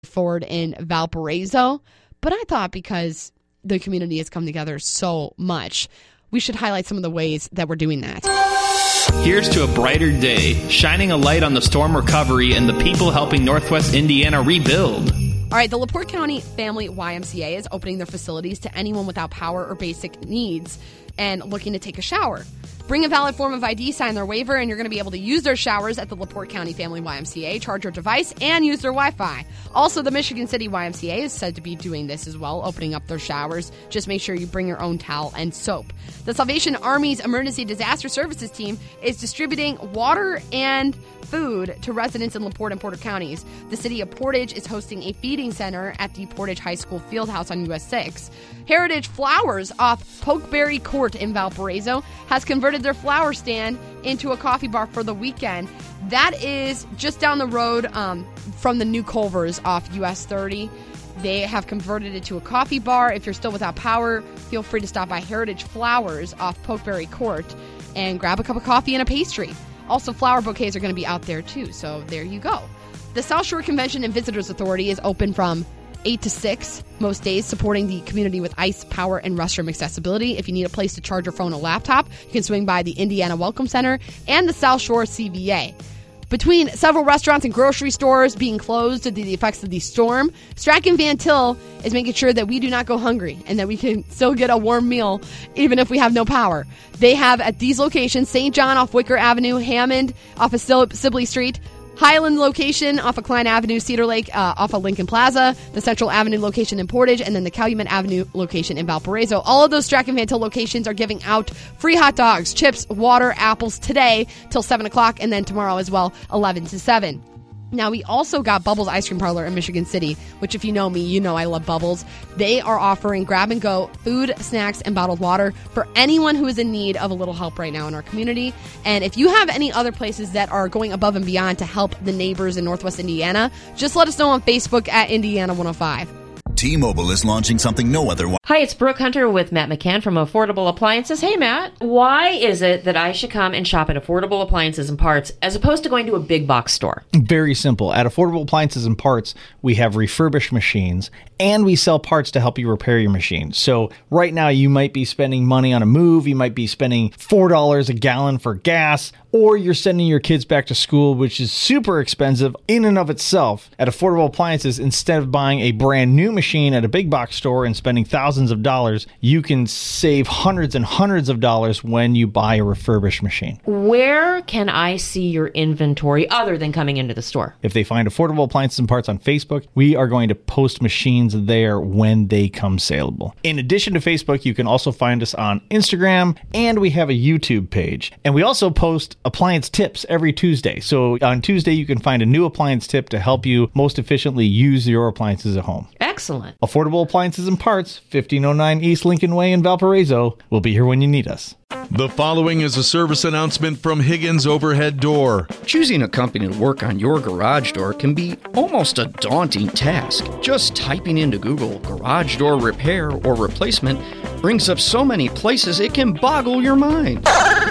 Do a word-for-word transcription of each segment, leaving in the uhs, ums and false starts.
forward in Valparaiso. But I thought because the community has come together so much, we should highlight some of the ways that we're doing that. Here's to a brighter day, shining a light on the storm recovery and the people helping Northwest Indiana rebuild. All right, the LaPorte County Family Y M C A is opening their facilities to anyone without power or basic needs and looking to take a shower. Bring a valid form of I D, sign their waiver, and you're going to be able to use their showers at the LaPorte County Family Y M C A, charge your device, and use their Wi-Fi. Also, the Michigan City Y M C A is said to be doing this as well, opening up their showers. Just make sure you bring your own towel and soap. The Salvation Army's Emergency Disaster Services team is distributing water and food to residents in LaPorte and Porter counties. The city of Portage is hosting a feeding center at the Portage High School Fieldhouse on U S six. Heritage Flowers off Pokeberry Court in Valparaiso has converted their flower stand into a coffee bar for the weekend. That is just down the road um, from the new Culvers off U S thirty. They have converted it to a coffee bar. If you're still without power, feel free to stop by Heritage Flowers off Pokeberry Court and grab a cup of coffee and a pastry. Also, flower bouquets are going to be out there, too, so there you go. The South Shore Convention and Visitors Authority is open from eight to six most days, supporting the community with ice, power, and restroom accessibility. If you need a place to charge your phone or laptop, you can swing by the Indiana Welcome Center and the South Shore C V A. Between several restaurants and grocery stores being closed due to the effects of the storm, Strachan Van Til is making sure that we do not go hungry and that we can still get a warm meal even if we have no power. They have at these locations, Saint John off Wicker Avenue, Hammond off of Sibley Street, Highland location off of Klein Avenue, Cedar Lake uh, off of Lincoln Plaza, the Central Avenue location in Portage, and then the Calumet Avenue location in Valparaiso. All of those Strachan Van Til locations are giving out free hot dogs, chips, water, apples today till seven o'clock, and then tomorrow as well, eleven to seven. Now, we also got Bubbles Ice Cream Parlor in Michigan City, which if you know me, you know I love Bubbles. They are offering grab-and-go food, snacks, and bottled water for anyone who is in need of a little help right now in our community. And if you have any other places that are going above and beyond to help the neighbors in Northwest Indiana, just let us know on Facebook at Indiana one oh five. T-Mobile is launching something no other. Hi, it's Brooke Hunter with Matt McCann from Affordable Appliances. Hey, Matt. Why is it that I should come and shop at Affordable Appliances and Parts as opposed to going to a big box store? Very simple. At Affordable Appliances and Parts, we have refurbished machines and we sell parts to help you repair your machine. So right now you might be spending money on a move. You might be spending four dollars a gallon for gas, or you're sending your kids back to school, which is super expensive in and of itself. At Affordable Appliances, instead of buying a brand new machine at a big box store and spending thousands of dollars, you can save hundreds and hundreds of dollars when you buy a refurbished machine. Where can I see your inventory other than coming into the store? If they find Affordable Appliances and Parts on Facebook, we are going to post machines there when they come saleable. In addition to Facebook, you can also find us on Instagram, and we have a YouTube page. And we also post appliance tips every Tuesday. So on Tuesday, you can find a new appliance tip to help you most efficiently use your appliances at home. Excellent. Affordable Appliances and Parts, fifteen oh nine East Lincoln Way in Valparaiso. We'll be here when you need us. The following is a service announcement from Higgins Overhead Door. Choosing a company to work on your garage door can be almost a daunting task. Just typing into Google garage door repair or replacement brings up so many places it can boggle your mind.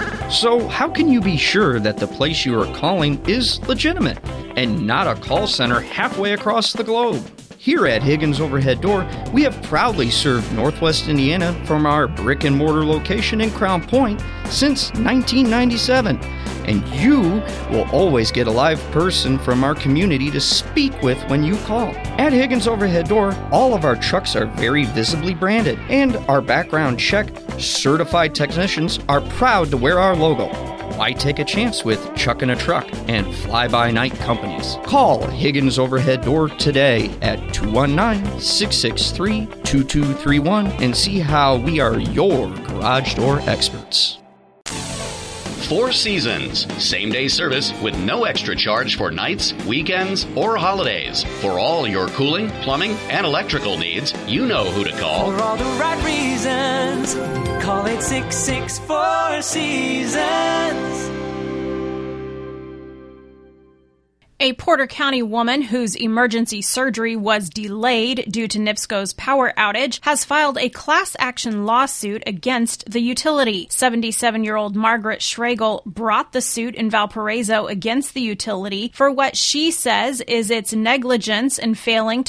So how can you be sure that the place you are calling is legitimate and not a call center halfway across the globe? Here at Higgins Overhead Door, we have proudly served Northwest Indiana from our brick and mortar location in Crown Point since nineteen ninety-seven. And you will always get a live person from our community to speak with when you call. At Higgins Overhead Door, all of our trucks are very visibly branded, and our background check certified technicians are proud to wear our logo. Why take a chance with Chuck in a Truck and fly-by-night companies? Call Higgins Overhead Door today at two one nine, six six three, two two three one and see how we are your garage door experts. Four Seasons. Same-day service with no extra charge for nights, weekends, or holidays. For all your cooling, plumbing, and electrical needs, you know who to call. For all the right reasons, call eight six six, four seasons. A Porter County woman whose emergency surgery was delayed due to NIPSCO's power outage has filed a class action lawsuit against the utility. seventy-seven-year-old Margaret Schregel brought the suit in Valparaiso against the utility for what she says is its negligence in failing